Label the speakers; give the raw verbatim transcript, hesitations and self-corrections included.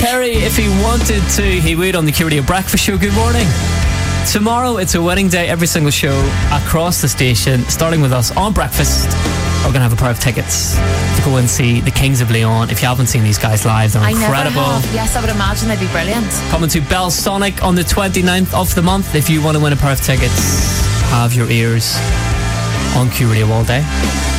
Speaker 1: Kerry, if he wanted to, he would on the Q Radio Breakfast Show. Good morning. Tomorrow, it's a wedding day. Every single show across the station, starting with us on Breakfast. We're going to have a pair of tickets to go and see the Kings of Leon. If you haven't seen these guys live, they're
Speaker 2: I
Speaker 1: incredible.
Speaker 2: Never have. Yes, I would imagine they'd be brilliant.
Speaker 1: Coming to Belsonic on the twenty-ninth of the month. If you want to win a pair of tickets, have your ears on Q Radio all day.